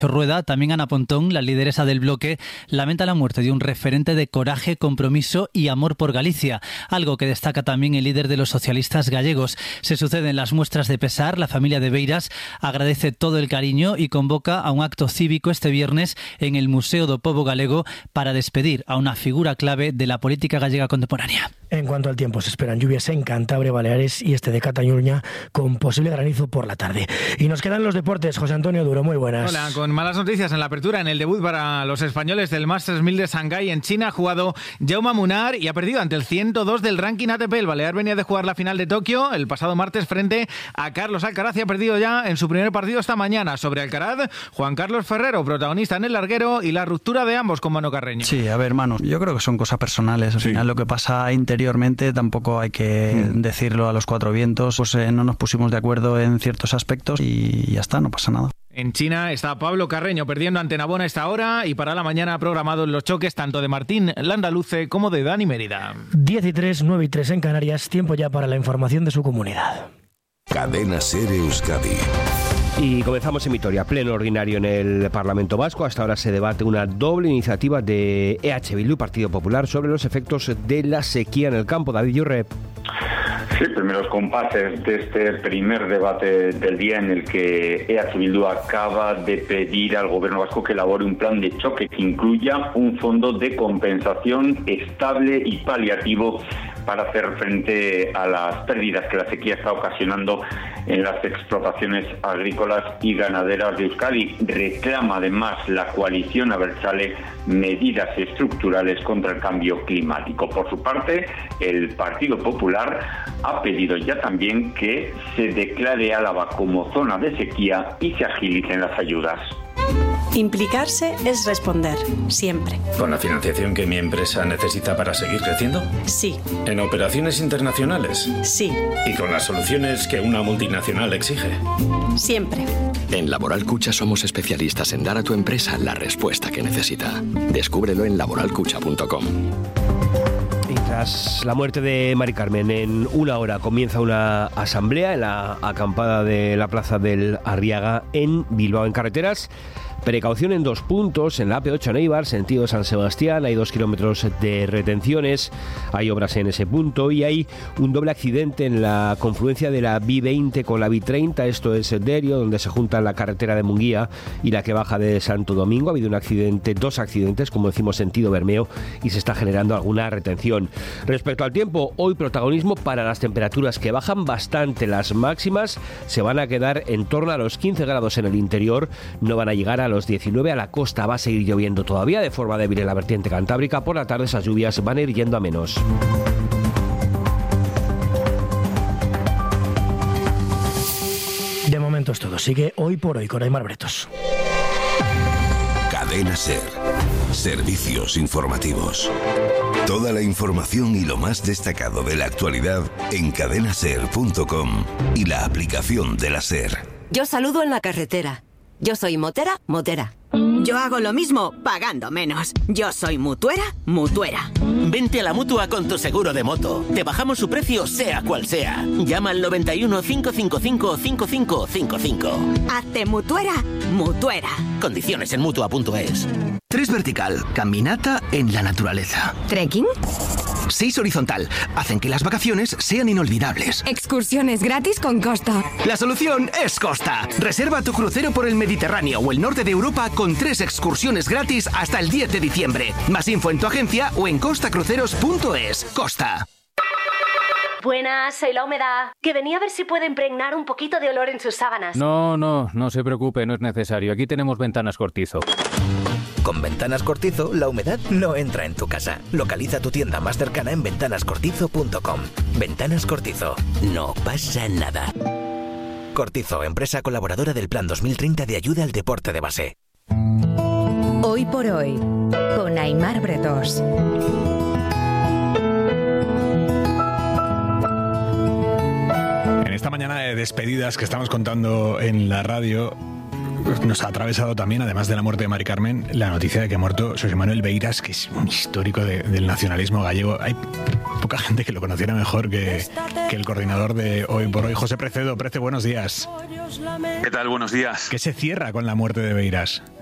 Rueda, también Ana Pontón, la lideresa del bloque, lamenta la muerte de un referente de coraje, compromiso y amor por Galicia, algo que destaca también el líder de los socialistas gallegos. Se suceden las muestras de pesar, la familia de Beiras agradece todo el cariño y convoca a un acto cívico este viernes en el Museo do Pobo Galego para despedir a una figura clave de la política gallega contemporánea. En cuanto al tiempo, se esperan lluvias en Cantabria, Baleares y este de Cataluña, con posible granizo por la tarde. Y nos quedan los deportes. José Antonio Duro, muy buenas. Hola, con malas noticias en la apertura, en el debut para los españoles del Masters 1000 de Shanghái en China ha jugado Jaume Munar y ha perdido ante el 102 del ranking ATP. El balear venía de jugar la final de Tokio el pasado martes frente a Carlos Alcaraz y ha perdido ya en su primer partido esta mañana. Sobre Alcaraz, Juan Carlos Ferrero, protagonista en el larguero, y la ruptura de ambos con Manu Carreño. Sí, a ver, Manu, yo creo que son cosas personales. Al final lo que pasa interiormente tampoco hay que decirlo a los cuatro vientos. Pues no nos pusimos de acuerdo en ciertos aspectos y ya está, no pasa nada. En China está Pablo Carreño perdiendo ante Navona a esta hora y para la mañana ha programado los choques tanto de Martín Landaluce como de Dani Mérida. 10:03, 9:03 en Canarias, tiempo ya para la información de su comunidad. Cadena SER Euskadi. Y comenzamos en Vitoria, pleno ordinario en el Parlamento Vasco. Hasta ahora se debate una doble iniciativa de EH Bildu y Partido Popular sobre los efectos de la sequía en el campo. David Llorrep. Sí, primeros compases de este primer debate del día en el que EH Bildu acaba de pedir al gobierno vasco que elabore un plan de choque que incluya un fondo de compensación estable y paliativo para hacer frente a las pérdidas que la sequía está ocasionando en las explotaciones agrícolas y ganaderas de Euskadi. Reclama además la coalición abertzale medidas estructurales contra el cambio climático. Por su parte, el Partido Popular ha pedido ya también que se declare Álava como zona de sequía y se agilicen las ayudas. Implicarse es responder, siempre. ¿Con la financiación que mi empresa necesita para seguir creciendo? Sí. ¿En operaciones internacionales? Sí. ¿Y con las soluciones que una multinacional exige? Siempre. En Laboral Cucha somos especialistas en dar a tu empresa la respuesta que necesita. Descúbrelo en laboralcucha.com. Y tras la muerte de Mari Carmen, en una hora comienza una asamblea en la acampada de la Plaza del Arriaga en Bilbao. En carreteras, precaución en 2 puntos, en la AP8 en Eibar, sentido San Sebastián, hay 2 kilómetros de retenciones, hay obras en ese punto y hay un doble accidente en la confluencia de la B20 con la B30, esto es Derio, donde se juntan la carretera de Munguía y la que baja de Santo Domingo. Ha habido un accidente, 2 accidentes, como decimos, sentido Bermeo, y se está generando alguna retención. Respecto al tiempo, hoy protagonismo para las temperaturas que bajan bastante. Las máximas se van a quedar en torno a los 15 grados en el interior, no van a llegar a los 19 a la costa. Va a seguir lloviendo todavía de forma débil en la vertiente cantábrica. Por la tarde esas lluvias van a ir yendo a menos. De momento es todo. Sigue Hoy por Hoy con Aymar Bretos. Cadena SER. Servicios informativos. Toda la información y lo más destacado de la actualidad en cadenaser.com y la aplicación de la SER. Yo saludo en la carretera. Yo soy motera. Yo hago lo mismo, pagando menos. Yo soy mutuera. Vente a la Mutua con tu seguro de moto. Te bajamos su precio, sea cual sea. Llama al 91 555 5555. Hazte mutuera. Condiciones en Mutua.es. 3 vertical, caminata en la naturaleza. ¿Trekking? 6 horizontal, hacen que las vacaciones sean inolvidables. Excursiones gratis con Costa. La solución es Costa. Reserva tu crucero por el Mediterráneo o el norte de Europa con 3 excursiones gratis hasta el 10 de diciembre. Más info en tu agencia o en costacruceros.es. Costa. Buenas, soy la humedad. Que venía a ver si puede impregnar un poquito de olor en sus sábanas. No se preocupe, no es necesario. Aquí tenemos Ventanas Cortizo. Con Ventanas Cortizo, la humedad no entra en tu casa. Localiza tu tienda más cercana en ventanascortizo.com. Ventanas Cortizo. No pasa nada. Cortizo, empresa colaboradora del Plan 2030 de ayuda al deporte de base. Hoy por Hoy, con Aymar Bretos. En esta mañana de despedidas que estamos contando en la radio, nos ha atravesado también, además de la muerte de Mari Carmen, la noticia de que ha muerto José Manuel Beiras, que es un histórico del nacionalismo gallego. Hay poca gente que lo conociera mejor que el coordinador de Hoy por Hoy, José Precedo. Prece, buenos días. ¿Qué tal? Buenos días. ¿Qué se cierra con la muerte de Beiras?